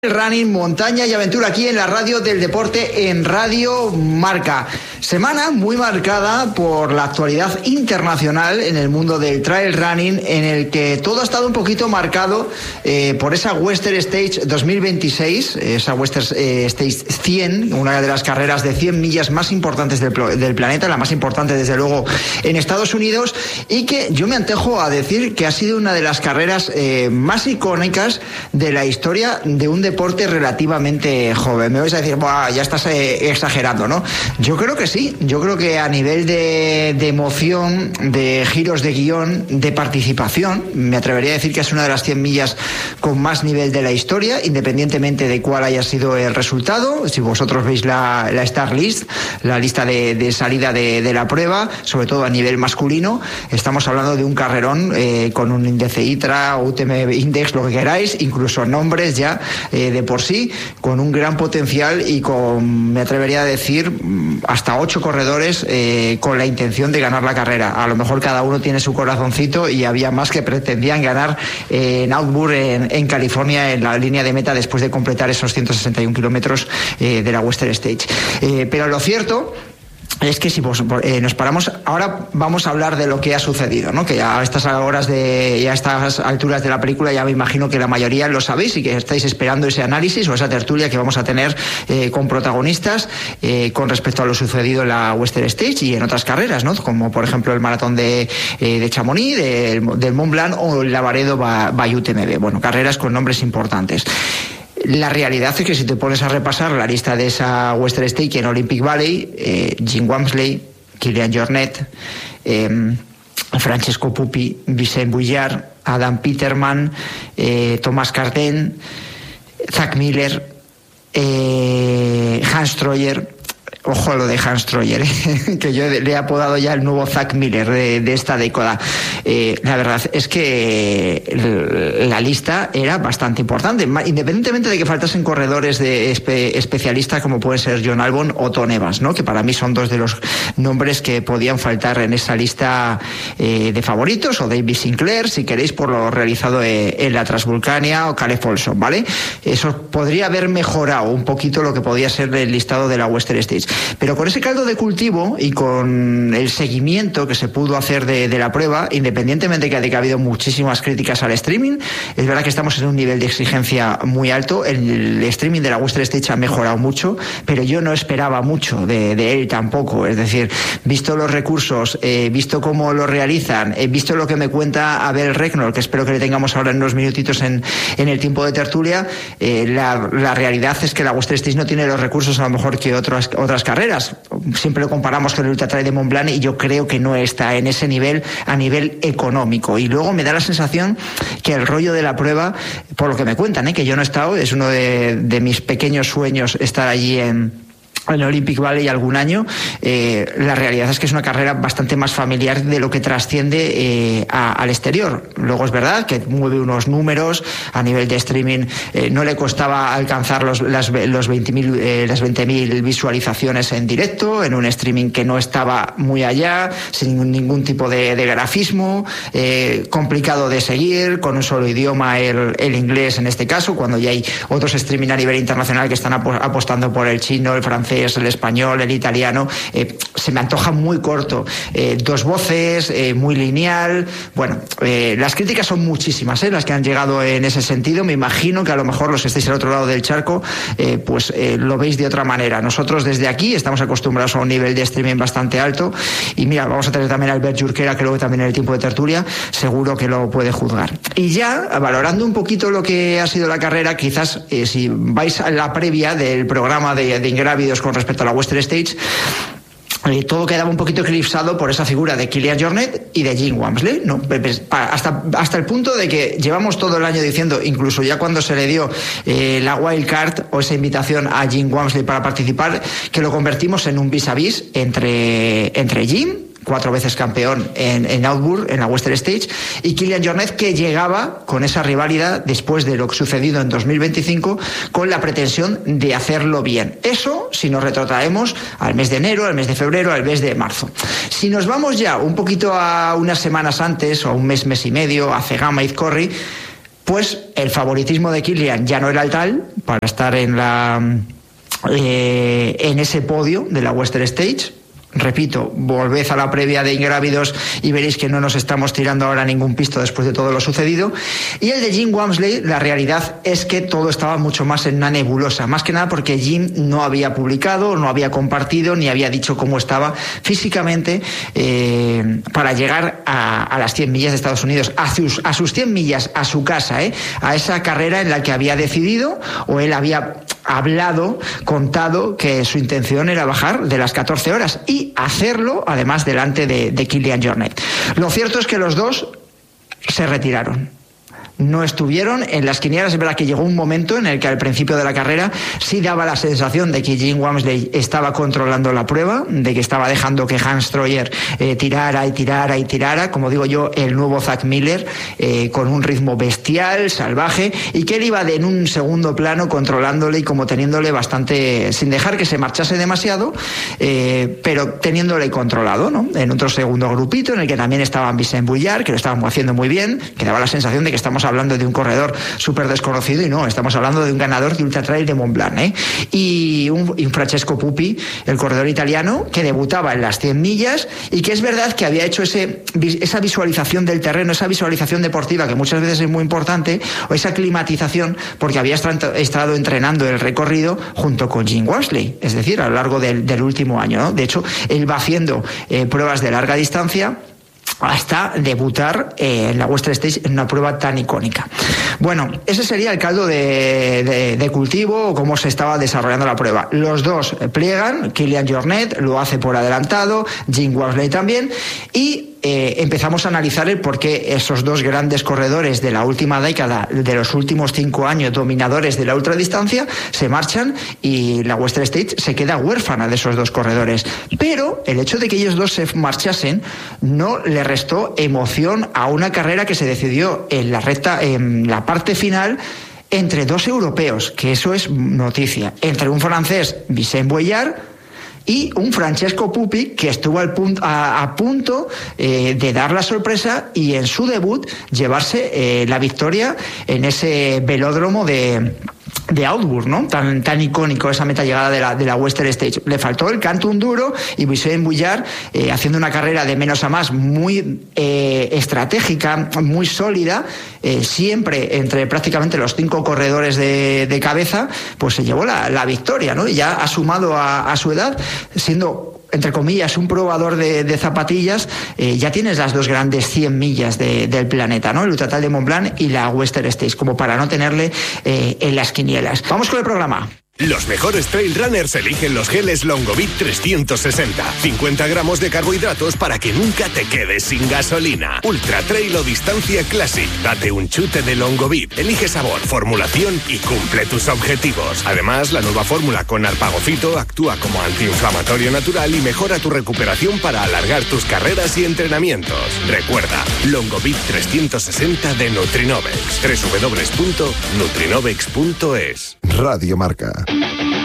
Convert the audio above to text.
Running, montaña y aventura aquí en la radio del deporte en Radio Marca. Semana muy marcada por la actualidad internacional en el mundo del trail running, en el que todo ha estado un poquito marcado por esa Western States 2026, esa Western States 100, una de las carreras de 100 millas más importantes del planeta, la más importante desde luego en Estados Unidos, y que yo me antejo a decir que ha sido una de las carreras más icónicas de la historia de un deporte relativamente joven. Me vais a decir, ya estás exagerando, ¿no? Yo creo que sí, yo creo que a nivel de emoción, de giros de guión, de participación, me atrevería a decir que es una de las 100 millas con más nivel de la historia, independientemente de cuál haya sido el resultado. Si vosotros veis la Start List, la lista de salida de la prueba, sobre todo a nivel masculino, estamos hablando de un carrerón con un índice ITRA o UTM Index, lo que queráis, incluso nombres ya de por sí, con un gran potencial y con, me atrevería a decir, hasta 8 corredores con la intención de ganar la carrera. A lo mejor cada uno tiene su corazoncito y había más que pretendían ganar en Outburn, en California, en la línea de meta después de completar esos 161 kilómetros de la Western States. Pero lo cierto es que si nos paramos, ahora vamos a hablar de lo que ha sucedido, ¿no? Que ya a estas horas ya a estas alturas de la película ya me imagino que la mayoría lo sabéis y que estáis esperando ese análisis o esa tertulia que vamos a tener con protagonistas con respecto a lo sucedido en la Western States y en otras carreras, ¿no? Como por ejemplo el maratón de Chamonix, del Mont Blanc o el Lavaredo by UTMB. Bueno, carreras con nombres importantes. La realidad es que si te pones a repasar la lista de esa Western States en Olympic Valley, Jim Walmsley, Kilian Jornet, Francesco Pupi, Vicent Bouillard, Adam Peterman, Thomas Carden, Zach Miller, Hans Troyer. Ojo a lo de Hans Troyer, que yo le he apodado ya el nuevo Zach Miller de esta década. La verdad es que la lista era bastante importante, independientemente de que faltasen corredores de especialistas como puede ser John Albon o Tom Evans, ¿no? Que para mí son dos de los nombres que podían faltar en esa lista de favoritos, o David Sinclair, si queréis, por lo realizado en la Transvulcania, o Caleb Olson, ¿vale? Eso podría haber mejorado un poquito lo que podía ser el listado de la Western States. Pero con ese caldo de cultivo y con el seguimiento que se pudo hacer de la prueba, independientemente de que ha habido muchísimas críticas al streaming, es verdad que estamos en un nivel de exigencia muy alto. El streaming de la Western States ha mejorado mucho, pero yo no esperaba mucho de él tampoco. Es decir, visto los recursos, visto cómo lo realizan, visto lo que me cuenta Abel Recknor, que espero que le tengamos ahora en unos minutitos en el tiempo de tertulia, la realidad es que la Western States no tiene los recursos a lo mejor que otras carreras. Siempre lo comparamos con el Ultra Trail de Mont Blanc y yo creo que no está en ese nivel a nivel económico. Y luego me da la sensación que el rollo de la prueba, por lo que me cuentan, que yo no he estado, es uno de mis pequeños sueños estar allí en Olympic Valley algún año. La realidad es que es una carrera bastante más familiar de lo que trasciende al exterior. Luego es verdad que mueve unos números a nivel de streaming, no le costaba alcanzar las 20.000 visualizaciones en directo, en un streaming que no estaba muy allá, sin ningún tipo de grafismo, complicado de seguir, con un solo idioma, el inglés en este caso, cuando ya hay otros streaming a nivel internacional que están apostando por el chino, el francés, el español, el italiano. Se me antoja muy corto, 2 voces, muy lineal. Bueno, las críticas son muchísimas, las que han llegado en ese sentido. Me imagino que a lo mejor los que estáis al otro lado del charco lo veis de otra manera. Nosotros desde aquí estamos acostumbrados a un nivel de streaming bastante alto y mira, vamos a tener también a Albert Jurquera, que luego también en el tiempo de tertulia seguro que lo puede juzgar. Y ya valorando un poquito lo que ha sido la carrera, quizás si vais a la previa del programa de Ingrávidos con respecto a la Western States, todo quedaba un poquito eclipsado por esa figura de Kilian Jornet y de Jim Walmsley, ¿no? Hasta el punto de que llevamos todo el año diciendo, incluso ya cuando se le dio la wild card o esa invitación a Jim Walmsley para participar, que lo convertimos en un vis a vis entre Jim, 4 veces campeón en Outburn, en la Western States, y Kilian Jornet, que llegaba con esa rivalidad después de lo sucedido en 2025 con la pretensión de hacerlo bien. Eso si nos retrotraemos al mes de enero, al mes de febrero, al mes de marzo. Si nos vamos ya un poquito a unas semanas antes o a un mes y medio, a Cegama y Izcorri, pues el favoritismo de Kilian ya no era el tal para estar en ese podio de la Western States. Repito, volved a la previa de Ingrávidos y veréis que no nos estamos tirando ahora ningún pisto después de todo lo sucedido. Y el de Jim Walmsley, la realidad es que todo estaba mucho más en una nebulosa, más que nada porque Jim no había publicado, no había compartido, ni había dicho cómo estaba físicamente para llegar a las 100 millas de Estados Unidos, a sus 100 millas, a su casa, a esa carrera en la que había decidido, o él había contado que su intención era bajar de las 14 horas y hacerlo además delante de Kilian Jornet. Lo cierto es que los dos se retiraron. No estuvieron en las quinielas. Es verdad que llegó un momento en el que al principio de la carrera sí daba la sensación de que Jim Walmsley estaba controlando la prueba, de que estaba dejando que Hans Troyer tirara, como digo yo, el nuevo Zach Miller, con un ritmo bestial, salvaje, y que él iba en un segundo plano controlándole y como teniéndole bastante, sin dejar que se marchase demasiado, pero teniéndole controlado, ¿no? En otro segundo grupito en el que también estaba Vincent Bouillard, que lo estaban haciendo muy bien, que daba la sensación de que estamos hablando de un corredor súper desconocido, y no, estamos hablando de un ganador de Ultra Trail de Mont Blanc, y un Francesco Pupi, el corredor italiano, que debutaba en las 100 millas y que es verdad que había hecho esa visualización del terreno, esa visualización deportiva que muchas veces es muy importante, o esa climatización, porque había estado entrenando el recorrido junto con Jim Walmsley, es decir, a lo largo del último año, ¿no? De hecho, él va haciendo pruebas de larga distancia hasta debutar en la Western States en una prueba tan icónica. Bueno, ese sería el caldo de cultivo, o cómo se estaba desarrollando la prueba. Los dos pliegan, Kilian Jornet lo hace por adelantado, Jim Walmsley también, y empezamos a analizar el por qué esos dos grandes corredores de la última década, de los últimos 5 años, dominadores de la ultradistancia, se marchan y la Western States se queda huérfana de esos dos corredores. Pero el hecho de que ellos dos se marchasen no le restó emoción a una carrera que se decidió en la parte final, entre dos europeos, que eso es noticia, entre un francés, Vincent Bouillard, y un Francesco Pupi, que estuvo a punto de dar la sorpresa y en su debut llevarse la victoria en ese velódromo de Outburn, ¿no? Tan icónico, esa meta llegada de la Western States. Le faltó el canto un duro, y Vincent Bouillard haciendo una carrera de menos a más muy estratégica, muy sólida, siempre entre prácticamente los 5 corredores de cabeza, pues se llevó la victoria, ¿no? Y ya ha sumado a su edad, siendo, entre comillas, un probador de zapatillas, ya tienes las dos grandes 100 millas del planeta, ¿no? El Ultra Trail de Mont Blanc y la Western States, como para no tenerle en las quinielas. Vamos con el programa. Los mejores trail runners eligen los geles Longobit 360. 50 gramos de carbohidratos para que nunca te quedes sin gasolina. Ultra Trail o distancia Classic. Date un chute de Longobit. Elige sabor, formulación y cumple tus objetivos. Además, la nueva fórmula con arpagofito actúa como antiinflamatorio natural y mejora tu recuperación para alargar tus carreras y entrenamientos. Recuerda, Longobit 360 de Nutrinovex. www.nutrinovex.es. Radio Marca.